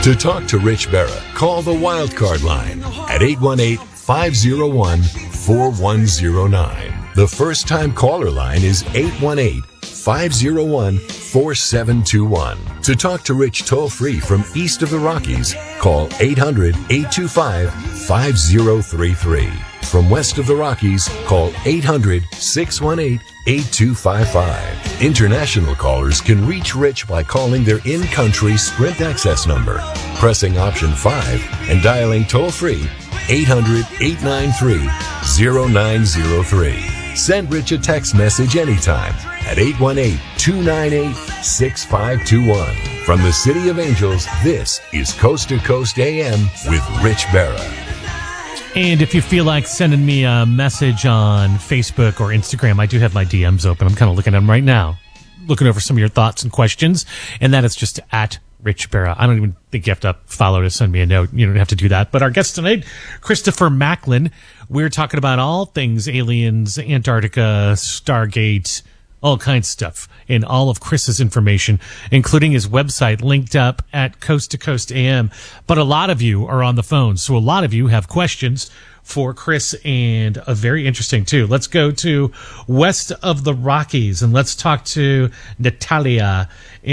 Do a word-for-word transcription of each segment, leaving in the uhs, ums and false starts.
To talk to Rich Berra, call the Wildcard line at eight one eight, five oh one, four one oh nine. The first-time caller line is eight one eight, five oh one, four seven two one. To talk to Rich toll-free from east of the Rockies, call eight hundred, eight two five, five oh three three. From west of the Rockies, call eight hundred, six one eight, eight two five five. International callers can reach Rich by calling their in-country Sprint access number, pressing option five, and dialing toll-free eight hundred, eight nine three, oh nine oh three. Send Rich a text message anytime at eight one eight, two nine eight, six five two one. From the City of Angels, this is Coast to Coast A M with Rich Berra. And if you feel like sending me a message on Facebook or Instagram, I do have my D Ms open. I'm kind of looking at them right now, looking over some of your thoughts and questions. And that is just at Rich Berra. I don't even think you have to follow to send me a note. You don't have to do that. But our guest tonight, Christopher Macklin. We're talking about all things aliens, Antarctica, Stargate, all kinds of stuff, and all of Chris's information, including his website, linked up at Coast to Coast A M. But a lot of you are on the phone, so a lot of you have questions for Chris, and a very interesting too. Let's go to west of the Rockies, and let's talk to Natalia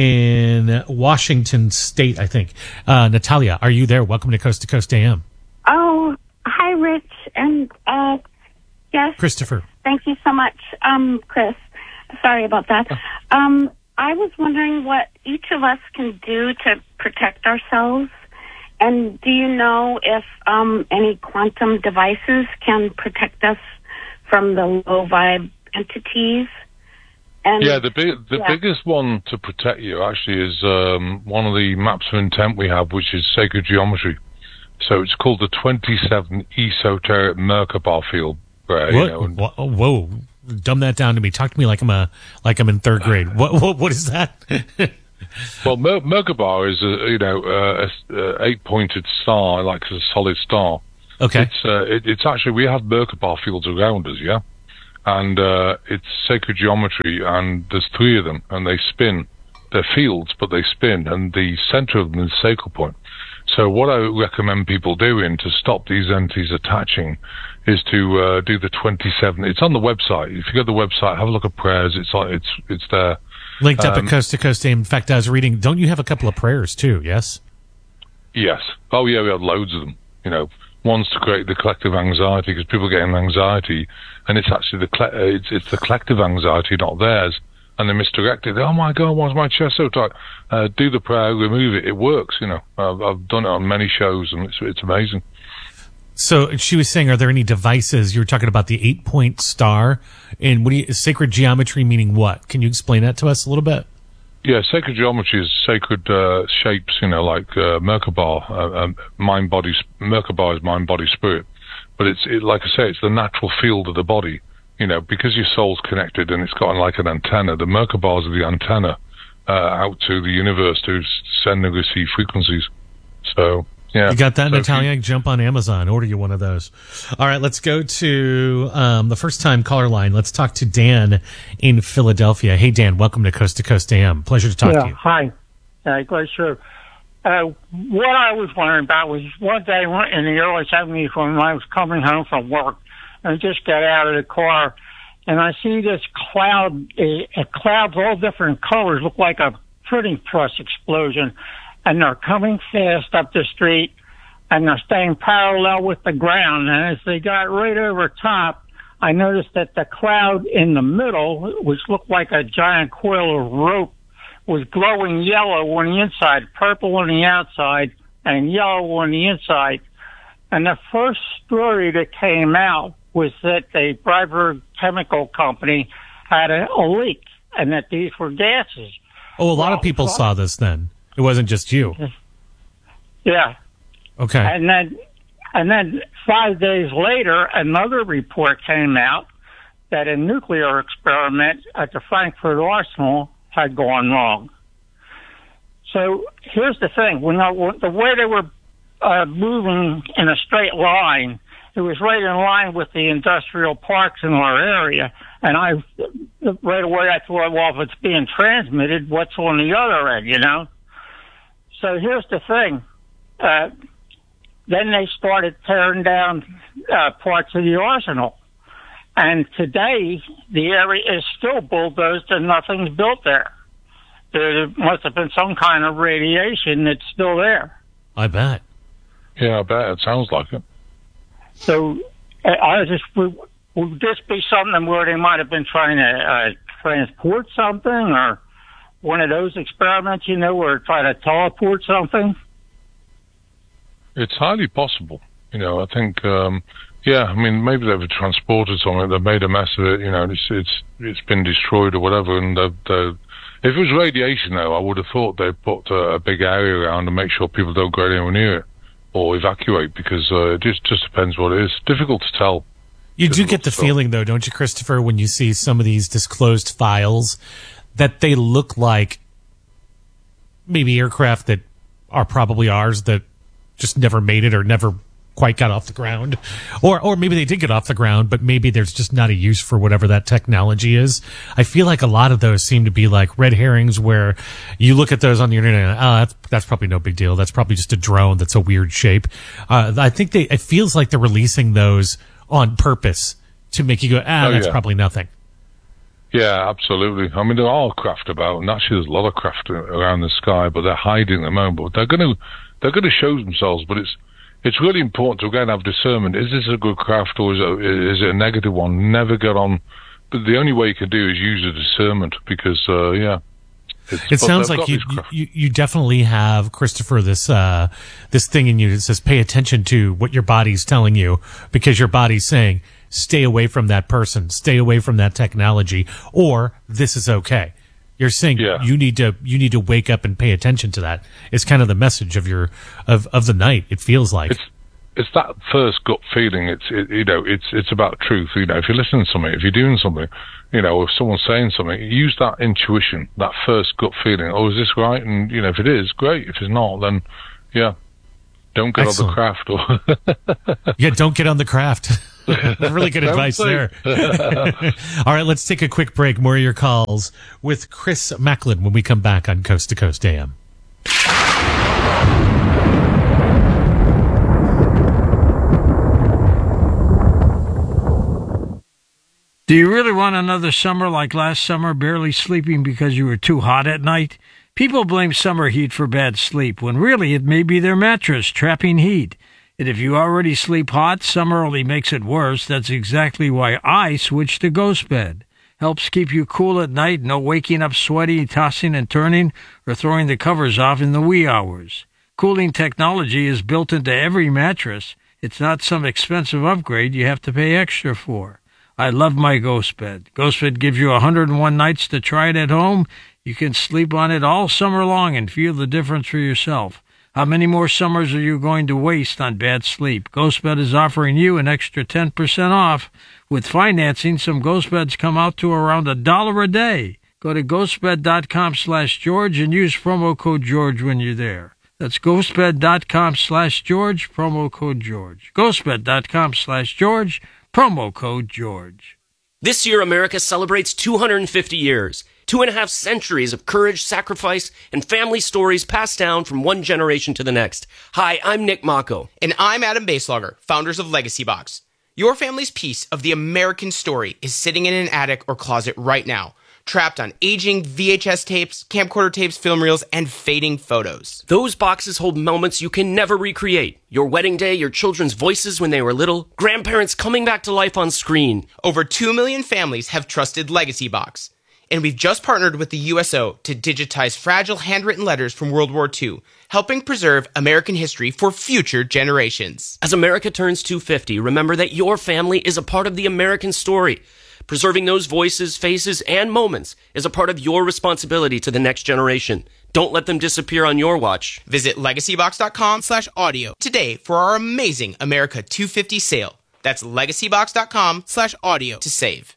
in Washington State, I think. Uh, Natalia, are you there? Welcome to Coast to Coast A M. Oh, hi, Rich, and uh, yes, Christopher. Thank you so much, um, Chris. Sorry about that. Um, I was wondering what each of us can do to protect ourselves. And do you know if um, any quantum devices can protect us from the low vibe entities? And, yeah, the big, the yeah. biggest one to protect you actually is um, one of the maps of intent we have, which is sacred geometry. So it's called the twenty-seven Esoteric Merkaba field. Right, what? You know, and, whoa, whoa, dumb that down to me. Talk to me like I'm a like I'm in third grade. What what, what is that? Well, Mer- Merkaba is a you know uh, a, a eight-pointed star, like a solid star. Okay. It's uh, it, it's actually we have Merkaba fields around us, yeah, and uh, it's sacred geometry, and there's three of them, and they spin. They're fields, but they spin, and the center of them is the sacral point. So what I recommend people doing to stop these entities attaching is to uh, do the twenty-seven. It's on the website. If you go to the website, have a look at prayers. It's on, it's it's there. Linked up um, at Coast to Coast A M. In fact, I was reading, don't you have a couple of prayers too, yes? Yes. Oh, yeah, we have loads of them. You know, one's to create the collective anxiety, because people are getting anxiety, and it's actually the cle- it's, it's the collective anxiety, not theirs, and they're misdirected. Oh, my God, why's my chest so tight? Uh, do the prayer, remove it. It works, you know. I've, I've done it on many shows, and it's, it's amazing. So she was saying, are there any devices? You were talking about the eight-point star, and what do you, sacred geometry meaning what? Can you explain that to us a little bit? Yeah, sacred geometry is sacred uh, shapes, you know, like uh, Merkaba, uh, um, mind, body. Merkaba is mind, body, spirit. But it's it, like I say, it's the natural field of the body. You know, because your soul's connected and it's got like an antenna. The Merkabas are the antenna uh, out to the universe to send and receive frequencies. So. Yeah. You got that, so Natalia? you, Jump on Amazon. Order you one of those. All right, let's go to um, the first-time caller line. Let's talk to Dan in Philadelphia. Hey, Dan, welcome to Coast to Coast A M. Pleasure to talk yeah, to you. Hi. Uh, glad sure. Uh, what I was wondering about was one day in the early seventies when I was coming home from work, and I just got out of the car, and I see this cloud, a, a clouds all different colors, look like a printing press explosion. And they're coming fast up the street, and they're staying parallel with the ground. And as they got right over top, I noticed that the cloud in the middle, which looked like a giant coil of rope, was glowing yellow on the inside, purple on the outside, and yellow on the inside. And the first story that came out was that the Freiburg Chemical Company had a, a leak, and that these were gases. Oh, a lot well, of people well, saw this then. It wasn't just you. Yeah. Okay. And then, and then five days later, another report came out that a nuclear experiment at the Frankfurt Arsenal had gone wrong. So here's the thing: when I, the way they were uh, moving in a straight line, it was right in line with the industrial parks in our area. And I, right away, I thought, well, if it's being transmitted, what's on the other end, you know? So here's the thing. uh, then they started tearing down uh, parts of the arsenal. And today, the area is still bulldozed and nothing's built there. There must have been some kind of radiation that's still there. I bet. Yeah, I bet. It sounds like it. So uh, I just would, would this be something where they might have been trying to uh, transport something, or one of those experiments, you know, where try to teleport something? It's highly possible. You know, I think, um, yeah, I mean, maybe they've transported something, they've made a mess of it, you know, it's it's it's been destroyed or whatever, and they've, they've, if it was radiation, though, I would have thought they'd put a, a big area around and make sure people don't go anywhere near it or evacuate, because uh, it just, just depends what it is. Difficult to tell. You do get the feeling, though, don't you, Christopher, when you see some of these disclosed files, that they look like maybe aircraft that are probably ours that just never made it or never quite got off the ground. Or or maybe they did get off the ground, but maybe there's just not a use for whatever that technology is. I feel like a lot of those seem to be like red herrings, where you look at those on the internet, oh, that's, that's probably no big deal. That's probably just a drone that's a weird shape. Uh, I think they, it feels like they're releasing those on purpose to make you go, ah, Oh, that's yeah. probably nothing. Yeah, absolutely. I mean, there are craft about, and actually there's a lot of craft around the sky, but they're hiding at the moment. But they're going to they're going to show themselves, but it's it's really important to, again, have discernment. Is this a good craft, or is it, is it a negative one? Never get on. But the only way you can do is use the discernment, because, uh, yeah. It sounds like you, you you definitely have, Christopher, this uh, this thing in you that says pay attention to what your body's telling you, because your body's saying stay away from that person, stay away from that technology, or this is okay. You're saying Yeah. you need to you need to wake up and pay attention to that. It's kind of the message of your of, of the night. It feels like. It's it's that first gut feeling. It's it, you know it's it's about truth. You know, if you're listening to something, if you're doing something, you know, if someone's saying something, use that intuition, that first gut feeling. Oh, is this right? And you know, if it is, great. If it's not, then yeah, don't get Excellent. on the craft. Or Yeah, don't get on the craft. Really good advice there. All right, let's take a quick break. More of your calls with Chris Macklin when we come back on Coast to Coast A M. Do you really want another summer like last summer, barely sleeping because you were too hot at night? People blame summer heat for bad sleep, when really it may be their mattress trapping heat. And if you already sleep hot, summer only makes it worse. That's exactly why I switched to Ghost Bed. Helps keep you cool at night, no waking up sweaty, tossing and turning, or throwing the covers off in the wee hours. Cooling technology is built into every mattress. It's not some expensive upgrade you have to pay extra for. I love my Ghost Bed. Ghost Bed gives you one hundred one nights to try it at home. You can sleep on it all summer long and feel the difference for yourself. How many more summers are you going to waste on bad sleep? GhostBed is offering you an extra ten percent off. With financing, some Ghost Beds come out to around a dollar a day. Go to ghostbed.com slash George and use promo code George when you're there. That's ghostbed.com slash George, promo code George. ghostbed.com slash George, promo code George. This year, America celebrates two hundred fifty years. Two and a half centuries of courage, sacrifice, and family stories passed down from one generation to the next. Hi, I'm Nick Mako. And I'm Adam Baselogger, founders of Legacy Box. Your family's piece of the American story is sitting in an attic or closet right now, trapped on aging V H S tapes, camcorder tapes, film reels, and fading photos. Those boxes hold moments you can never recreate. Your wedding day, your children's voices when they were little, grandparents coming back to life on screen. Over two million families have trusted Legacy Box. And we've just partnered with the U S O to digitize fragile handwritten letters from World War Two, helping preserve American history for future generations. As America turns two hundred fifty, remember that your family is a part of the American story. Preserving those voices, faces, and moments is a part of your responsibility to the next generation. Don't let them disappear on your watch. Visit legacybox.com slash audio today for our amazing America two fifty sale. That's legacybox.com slash audio to save.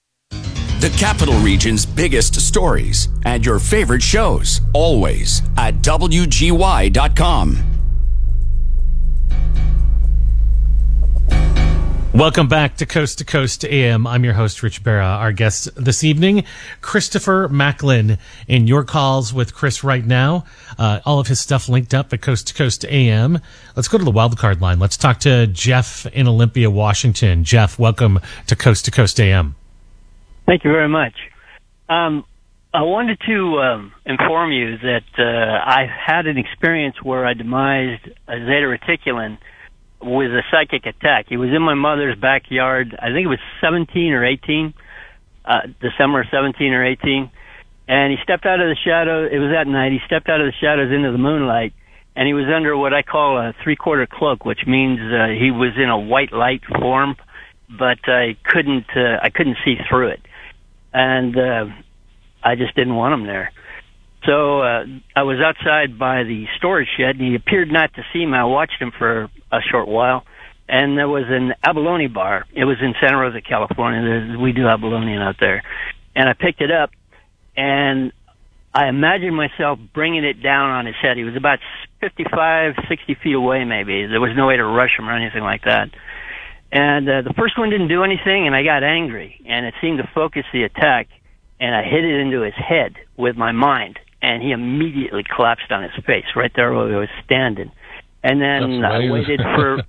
The Capital Region's biggest stories and your favorite shows, always at W G Y dot com. Welcome back to Coast to Coast A M. I'm your host, Rich Barra. Our guest this evening, Christopher Macklin. And your calls with Chris right now. Uh, all of his stuff linked up at Coast to Coast A M. Let's go to the wildcard line. Let's talk to Jeff in Olympia, Washington. Jeff, welcome to Coast to Coast A M. Thank you very much. Um, I wanted to um, inform you that uh, I had an experience where I demised a Zeta Reticulans with a psychic attack. He was in my mother's backyard. I think it was seventeen or eighteen, uh, December seventeen or eighteen. And he stepped out of the shadow. It was at night. He stepped out of the shadows into the moonlight, and he was under what I call a three-quarter cloak, which means uh, he was in a white light form, but I couldn't. Uh, I couldn't see through it, and uh, I just didn't want him there. So uh, I was outside by the storage shed, and he appeared not to see me. I watched him for a short while, and there was an abalone bar. It was in Santa Rosa, California. There's, we do abalone out there. And I picked it up, and I imagined myself bringing it down on his head. He was about fifty-five, sixty feet away, maybe. There was no way to rush him or anything like that. And uh, the first one didn't do anything, and I got angry, and it seemed to focus the attack, and I hit it into his head with my mind. And he immediately collapsed on his face right there where he was standing. And then I waited for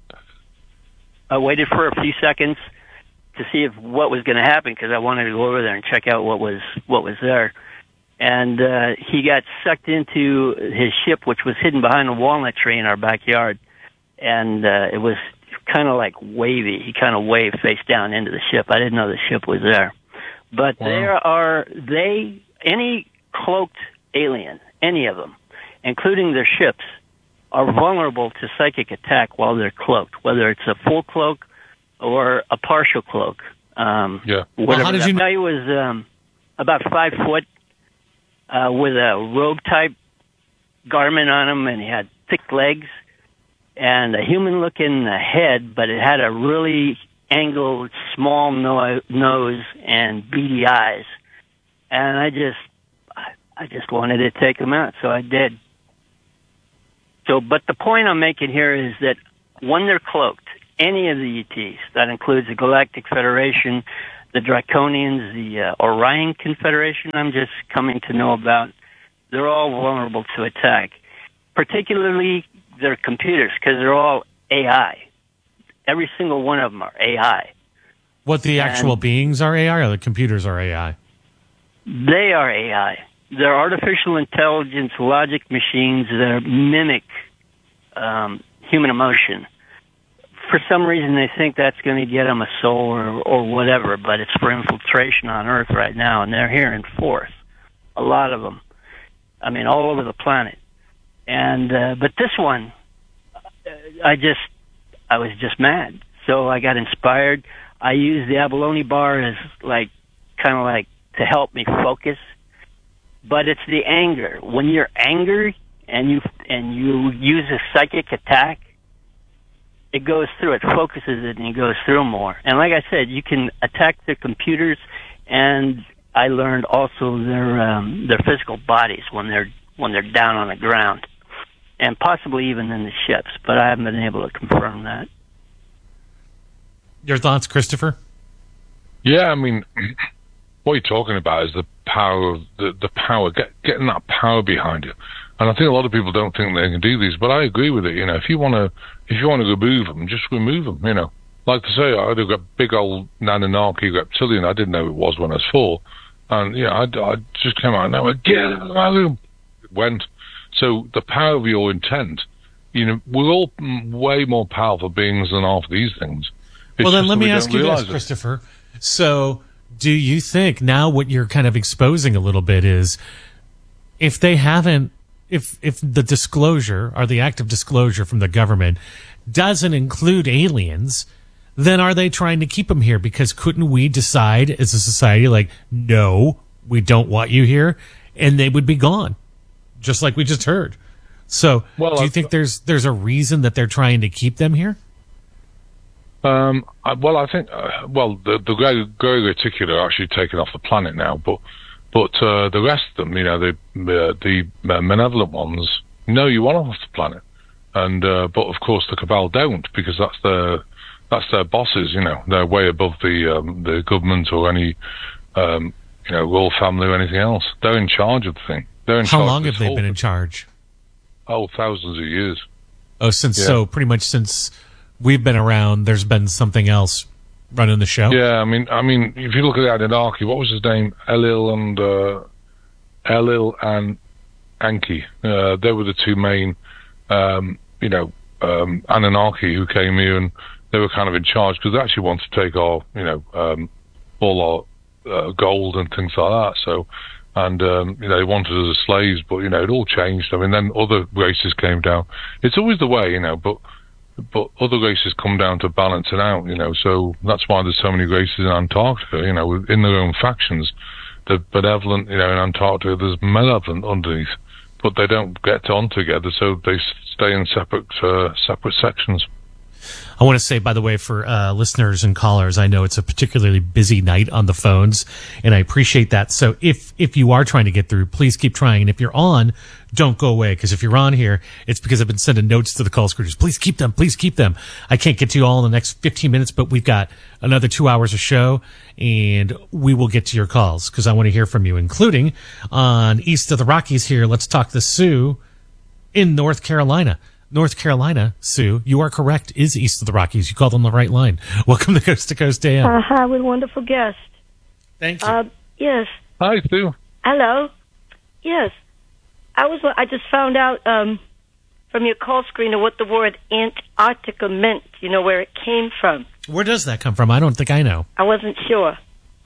I waited for a few seconds to see if what was going to happen, because I wanted to go over there and check out what was what was there. And uh, he got sucked into his ship, which was hidden behind a walnut tree in our backyard. And uh, it was kind of like wavy. He kind of waved face down into the ship. I didn't know the ship was there. But wow. there are they any cloaked alien, any of them, including their ships, are vulnerable to psychic attack while they're cloaked, whether it's a full cloak or a partial cloak. Um, yeah. Whatever. Well, how did you know? He was um, about five foot uh, with a robe-type garment on him, and he had thick legs and a human-looking head, but it had a really angled, small no- nose and beady eyes. And I just I just wanted to take them out, so I did. So, but the point I'm making here is that when they're cloaked, any of the E Ts, that includes the Galactic Federation, the Draconians, the uh, Orion Confederation I'm just coming to know about, they're all vulnerable to attack. Particularly their computers, because they're all A I. Every single one of them are A I. What, the actual and beings are A I, or the computers are A I? They are A I. They're artificial intelligence logic machines that mimic um, human emotion. For some reason, they think that's going to get them a soul or, or whatever, but it's for infiltration on Earth right now, and they're here in force. A lot of them. I mean, all over the planet. And uh, but this one, I just, I was just mad. So I got inspired. I used the abalone bar as like, kind of like to help me focus. But it's the anger. When you're angry and you and you use a psychic attack, it goes through. It focuses it and it goes through more. And like I said, you can attack their computers, and I learned also their um, their physical bodies when they're when they're down on the ground, and possibly even in the ships. But I haven't been able to confirm that. Your thoughts, Christopher? Yeah, I mean, what you're talking about is the power of the, the power, get, getting that power behind you. And I think a lot of people don't think they can do these, but I agree with it. You know, if you want to, if you want to remove them, just remove them. You know, like to say, I had a big old Nananarchy reptilian. I didn't know it was when I was four, and yeah, I, I just came out and I went, get out of my room. It went. So the power of your intent. You know, we're all way more powerful beings than half these things. It's well, then let me we ask you this, it. Christopher. So, do you think now what you're kind of exposing a little bit is if they haven't, if if the disclosure or the act of disclosure from the government doesn't include aliens, then are they trying to keep them here? Because couldn't we decide as a society, like, no, we don't want you here, and they would be gone, just like we just heard. So, well, do you I've, think there's there's a reason that they're trying to keep them here? Um, I, well, I think, uh, well, the, the Grey, Grey Reticulans are actually taken off the planet now, but but uh, the rest of them, you know, the uh, the uh, malevolent ones, no, you want them off the planet. And uh, but of course the Cabal don't, because that's their that's their bosses. You know, they're way above the um, the government or any um, you know royal family or anything else. They're in charge of the thing. They're in How charge long of have they whole been in thing. charge? Oh, thousands of years. Oh, since Yeah. so pretty much since we've been around, there's been something else running the show. Yeah, I mean, I mean, if you look at the Anunnaki, what was his name? Elil and uh, Elil and Anki. Uh, they were the two main, um, you know, um, Anunnaki who came here, and they were kind of in charge because they actually wanted to take our, you know, um, all our uh, gold and things like that. So, and um, you know, they wanted us as slaves, but you know, it all changed. I mean, then other races came down. It's always the way, you know, but. But other races come down to balance it out, you know, so that's why there's so many races in Antarctica, you know, in their own factions. The benevolent, you know, in Antarctica, there's malevolent underneath, but they don't get on together, so they stay in separate uh, separate sections. I want to say, by the way, for uh, listeners and callers, I know it's a particularly busy night on the phones, and I appreciate that. So if if you are trying to get through, please keep trying. And if you're on, don't go away, because if you're on here, it's because I've been sending notes to the call screeners. Please keep them. Please keep them. I can't get to you all in the next fifteen minutes, but we've got another two hours of show, and we will get to your calls because I want to hear from you, including on East of the Rockies here. Let's talk to Sue in North Carolina. North Carolina, Sue, you are correct, is east of the Rockies. You called on the right line. Welcome to Coast to Coast A M. Uh, hi, with a wonderful guest. Thank you. Uh, yes. Hi, Sue. Hello. Yes. I was. I just found out um, from your call screener what the word Antarctica meant. You know, where it came from. Where does that come from? I don't think I know. I wasn't sure.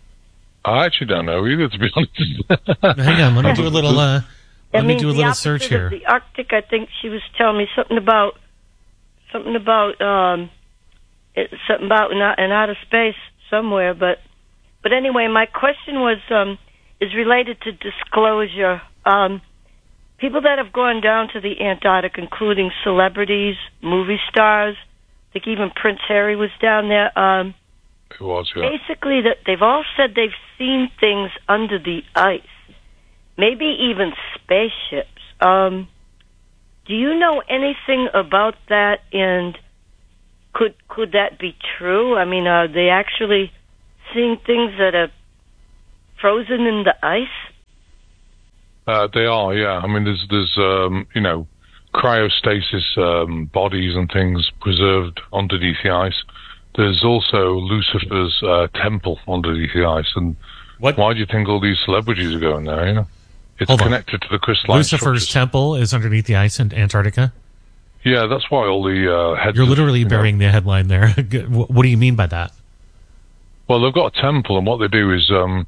I actually don't know either, to be honest. Hang on, let me do a little. Uh, I let me mean, do a the little opposite search of here. The Arctic. I think she was telling me something about something about um, it, something about in, in outer space somewhere. But but anyway, my question was um, is related to disclosure. Um, people that have gone down to the Antarctic, including celebrities, movie stars. I think even Prince Harry was down there. Um, It was, yeah. Basically, that they've all said they've seen things under the ice. Maybe even spaceships. Um, do you know anything about that? And could could that be true? I mean, are they actually seeing things that are frozen in the ice? Uh, they are, yeah. I mean, there's, there's um, you know, cryostasis um, bodies and things preserved underneath the ice. There's also Lucifer's uh, temple underneath the ice. And what? Why do you think all these celebrities are going there, you know? It's Hold on. connected to the crystalline Lucifer's structures. temple is underneath the ice in Antarctica. Yeah, that's why all the uh, heads... You're of- literally you know, burying the headline there. What do you mean by that? Well, they've got a temple, and what they do is um,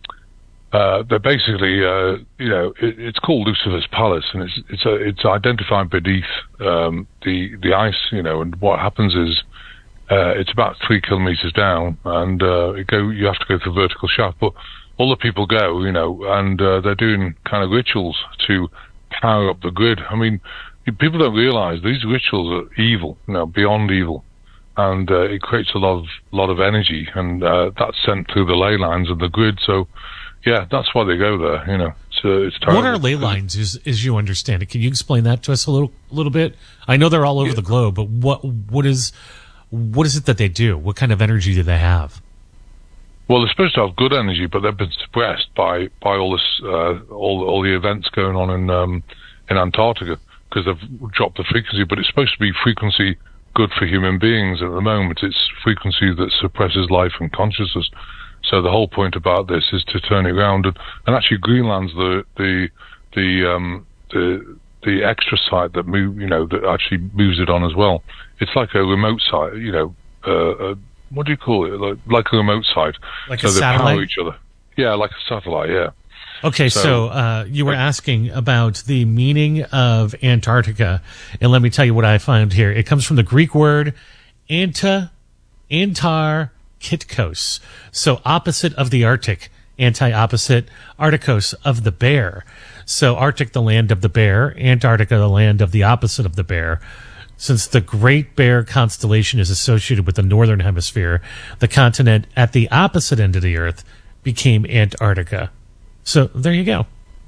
uh, they're basically, uh, you know, it, it's called Lucifer's Palace, and it's it's a, it's identified beneath um, the the ice, you know. And what happens is uh, it's about three kilometers down, and uh, it go you have to go through a vertical shaft. But all the people go, you know, and uh, they're doing kind of rituals to power up the grid. I mean, people don't realize these rituals are evil, you know, beyond evil. And uh, it creates a lot of lot of energy, and uh, that's sent through the ley lines of the grid. So, yeah, that's why they go there. You know, it's, uh, it's terrible. What are ley lines, as, as you understand it? Can you explain that to us a little, little bit? I know they're all over Yeah. the globe, but what what is what is it that they do? What kind of energy do they have? Well, they're supposed to have good energy, but they've been suppressed by by all this uh, all all the events going on in um, in Antarctica because they've dropped the frequency. But it's supposed to be frequency good for human beings. At the moment, it's frequency that suppresses life and consciousness. So the whole point about this is to turn it around, and, and actually Greenland's the the the um, the the extra site that move you know that actually moves it on as well. It's like a remote site, you know. Uh, uh, what do you call it? Like, like a remote site. Like so a they power satellite? each other. Yeah, like a satellite. Yeah. Okay, so, So- uh, you were asking about the meaning of Antarctica, and let me tell you what I found here. It comes from the Greek word anta, antar, kitkos. So opposite of the Arctic, anti-opposite, Arcticos of the bear. So Arctic, the land of the bear, Antarctica, the land of the opposite of the bear. Since the Great Bear constellation is associated with the northern hemisphere, the continent at the opposite end of the Earth became Antarctica. So there you go.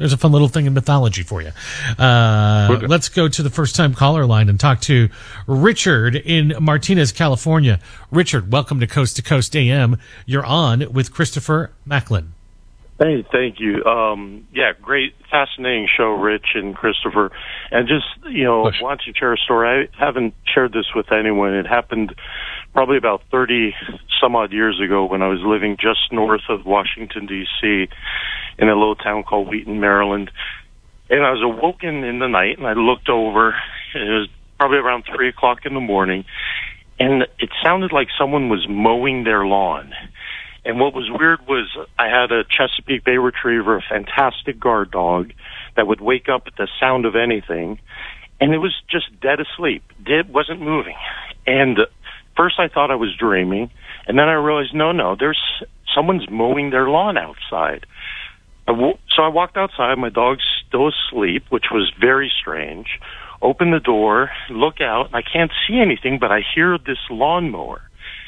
There's a fun little thing in mythology for you. Uh, let's go to the first-time caller line and talk to Richard in Martinez, California. Richard, welcome to Coast to Coast A M. You're on with Christopher Macklin. Hey, thank you. Um, yeah, great, fascinating show, Rich and Christopher. And just, you know, Push. want to share a story. I haven't shared this with anyone. It happened probably about thirty some odd years ago when I was living just north of Washington, D C, in a little town called Wheaton, Maryland. And I was awoken in the night, and I looked over. It was probably around three o'clock in the morning, and it sounded like someone was mowing their lawn. And what was weird was I had a Chesapeake Bay Retriever, a fantastic guard dog, that would wake up at the sound of anything, and it was just dead asleep. It wasn't moving. And first I thought I was dreaming, and then I realized, no, no, there's someone's mowing their lawn outside. I w- so I walked outside. My dog's still asleep, which was very strange. Open the door, look out, and I can't see anything, but I hear this lawnmower.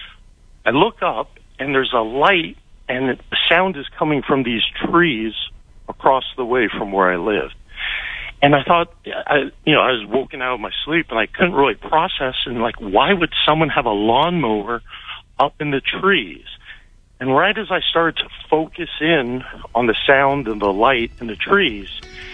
I look up, and there's a light, and the sound is coming from these trees across the way from where I lived. And I thought, I, you know, I was woken out of my sleep, and I couldn't really process, and like, why would someone have a lawnmower up in the trees? And right as I started to focus in on the sound and the light and the trees,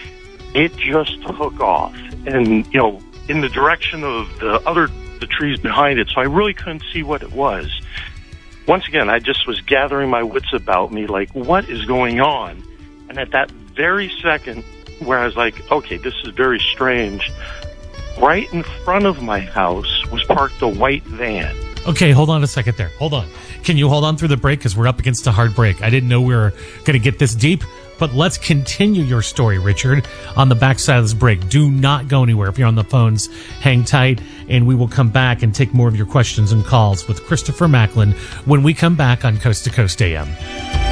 it just took off, and, you know, in the direction of the other, the trees behind it, so I really couldn't see what it was. Once again, I just was gathering my wits about me, like, what is going on? And at that very second where I was like, okay, this is very strange, right in front of my house was parked a white van. Okay, hold on a second there. Hold on. Can you hold on through the break? Because we're up against a hard break. I didn't know we were going to get this deep, but let's continue your story, Richard, on the backside of this break. Do not go anywhere. If you're on the phones, hang tight, and we will come back and take more of your questions and calls with Christopher Macklin when we come back on Coast to Coast A M.